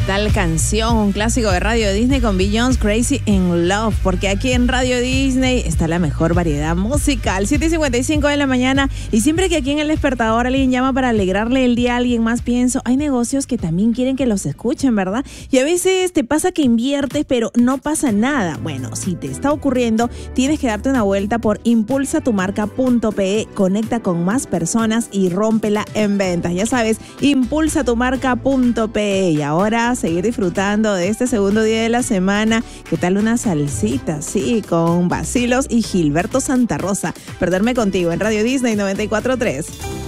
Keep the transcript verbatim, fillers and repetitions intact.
tal canción? Un clásico de Radio Disney con Beyoncé, Crazy in Love, porque aquí en Radio Disney está la mejor variedad musical. siete y cincuenta y cinco de la mañana, y siempre que aquí en El Despertador alguien llama para alegrarle el día a alguien más, pienso, hay negocios que también quieren que los escuchen, ¿verdad? Y a veces te pasa que inviertes, pero no pasa nada. Bueno, si te está ocurriendo, tienes que darte una vuelta por impulsa tu marca punto pe. Conecta con más personas y rómpela en ventas. Ya sabes, impulsa tu marca punto pe. Y ahora seguir disfrutando de este segundo día de la semana. ¿Qué tal una salsita? Sí, con Bacilos y Gilberto Santa Rosa. Perderme contigo en Radio Disney noventa y cuatro punto tres.